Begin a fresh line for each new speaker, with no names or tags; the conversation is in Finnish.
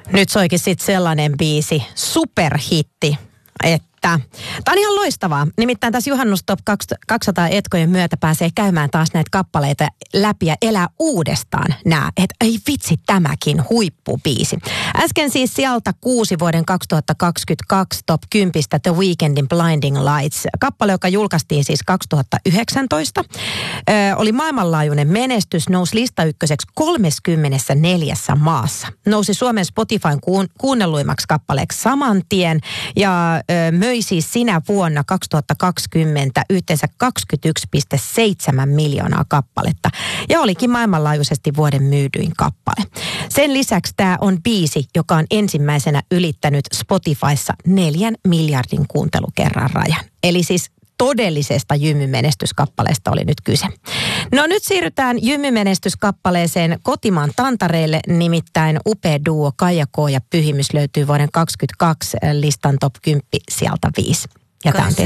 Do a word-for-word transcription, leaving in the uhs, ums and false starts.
Nyt soikin sitten sellainen biisi, superhitti, että tämä on ihan loistavaa. Nimittäin tässä Juhannus Top kaksisataa etkojen myötä pääsee käymään taas näitä kappaleita läpi ja elää uudestaan nämä. Että ei vitsi, tämäkin huippubiisi. Äsken siis sieltä kuusi vuoden kaksituhattakaksikymmentäkaksi Top kymmenen The Weekndin Blinding Lights. Kappale, joka julkaistiin siis kaksituhattayhdeksäntoista. Ö, oli maailmanlaajuinen menestys, nousi listaykköseksi kolmekymmentäneljä maassa. Nousi Suomen Spotifyn kuun, kuunnelluimmaksi kappaleeksi saman tien ja ö, möi siis sinä vuonna kaksituhattakaksikymmentä yhteensä kaksikymmentäyksi pilkku seitsemän miljoonaa kappaletta ja olikin maailmanlaajuisesti vuoden myydyin kappale. Sen lisäksi tämä on biisi, joka on ensimmäisenä ylittänyt Spotifyssa neljän miljardin kuuntelukerran rajan. Eli siis todellisesta jymymenestyskappaleesta oli nyt kyse. No nyt siirrytään jymymenestyskappaleeseen kotimaan tantareille, nimittäin upea duo Kaija K ja Pyhimys löytyy vuoden kaksikymmentäkaksi listan top kymmenen sieltä viisi. Ja tämä on